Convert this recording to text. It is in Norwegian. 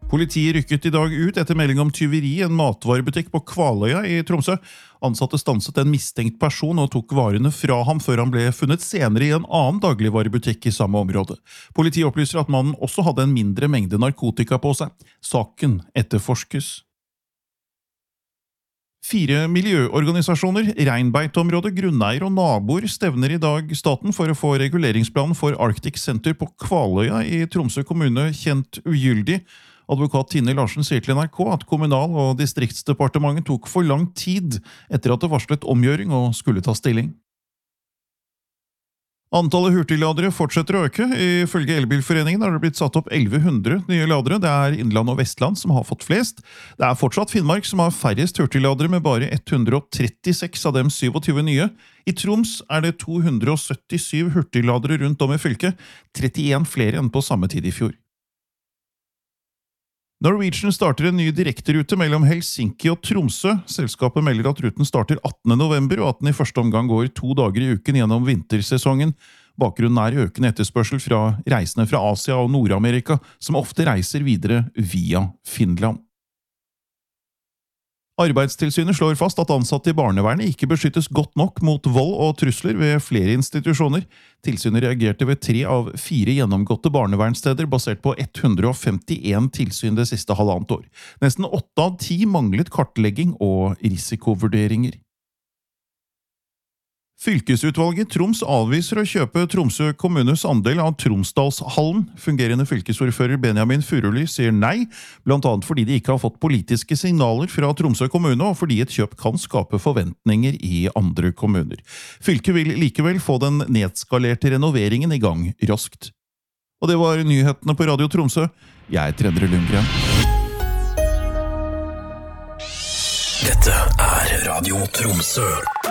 Politiet rykket I dag ut etter melding om tyveri I en matvarebutikk på Kvaløya I Tromsø. Ansatte stanset en mistenkt person og tok varene fra ham før han ble funnet senere I en annen dagligvarebutikk I samme område. Politiet opplyser at mannen også hadde en mindre mengde narkotika på seg. Saken etterforskes. 4 miljøorganisasjoner, Reinbeiteområdet, grunneier og naboer stevner I dag staten for å få reguleringsplanen for Arctic Center på Kvaløya I Tromsø kommune kjent ugyldig. Advokat Tine Larsen sier til NRK at Kommunal- og Distriktsdepartementet tok for lang tid etter at det varslet omgjøring og skulle ta stilling. Antallet hurtigladere fortsetter å øke. Ifølge Elbilforeningen har det blitt satt opp 1100 nye ladere. Det Innland og Vestland som har fått flest. Det fortsatt Finnmark som har færrest hurtigladere med bare 136 av dem 27 nye. I Troms det 277 hurtigladere rundt om I fylket, 31 flere enn på samme tid I fjor. Norwegian starter en ny direkterute mellom Helsinki og Tromsø. Selskapet melder at ruten starter 18. november, og at den I første omgang går 2 dager I uken gjennom vintersesongen. Bakgrunnen økende etterspørsel fra reisende fra Asia og Nord-Amerika, som ofte reiser videre via Finland. Arbeidstilsynet slår fast at ansatte I barnevernet ikke beskyttes godt nok mot vold og trusler ved flere institusjoner. Tilsynet reagerte ved 3 av 4 gjennomgåtte barnevernssteder basert på 151 tilsyn det siste halvannet år. Nesten 8 av 10 manglet kartlegging og risikovurderinger. Fylkesutvalget Troms avviser å kjøpe Tromsø kommunes andel av Tromsdalshallen. Fungerende fylkesordfører Benjamin Furuli sier nei, blant annet fordi de ikke har fått politiske signaler fra Tromsø kommune, og fordi et kjøp kan skape forventninger I andre kommuner. Fylket vil likevel få den nedskalerte renoveringen I gang raskt. Og det var nyhetene på Radio Tromsø. Jeg Endre Lundgren. Dette Radio Tromsø.